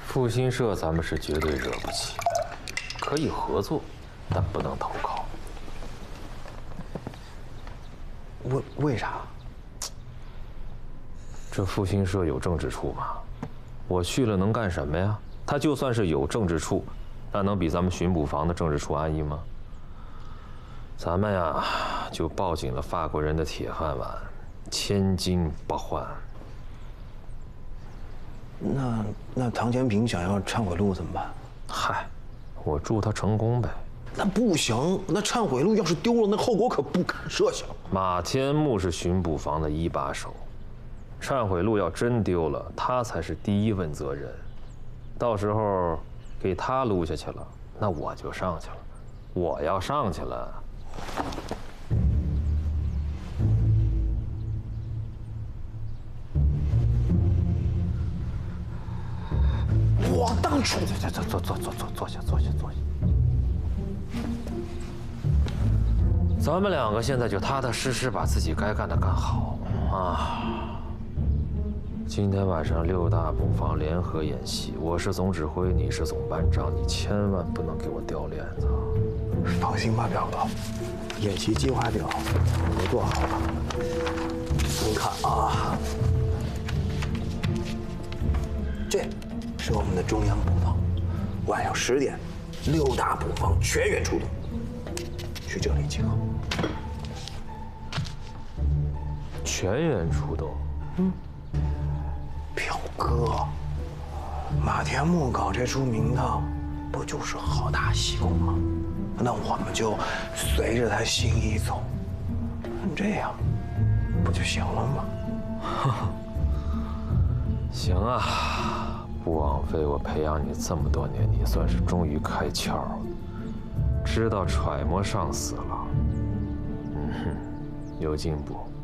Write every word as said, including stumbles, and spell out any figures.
复兴社咱们是绝对惹不起，可以合作，但不能投靠。 为为啥？ 这复兴社有政治处吗？我去了能干什么呀？他就算是有政治处，那能比咱们巡捕房的政治处安逸吗？咱们呀，就抱紧了法国人的铁饭碗，千金不换。 那那唐建平想要忏悔录怎么办？ 嗨，我祝他成功呗。 那不行，那忏悔录要是丢了，那后果可不堪设想。 马天木是巡捕房的一把手，忏悔录要真丢了，他才是第一问责人。到时候给他撸下去了，那我就上去了。我要上去了。 我当初坐坐坐坐坐坐坐下坐下坐下。咱们两个现在就踏踏实实把自己该干的干好啊！今天晚上六大捕房联合演习，我是总指挥，你是总班长，你千万不能给我掉链子。 放心吧，表哥，演习计划表我都做好了。您看啊，这是我们的中央捕房，晚上十点，六大捕房全员出动，去这里集合。 全员出动。 嗯，表哥，马天木搞这出名堂，不就是好大喜功吗？那我们就随着他心意走，这样不就行了吗？ 行啊，不枉费我培养你这么多年，你算是终于开窍了，知道揣摩上司了。嗯哼，有进步。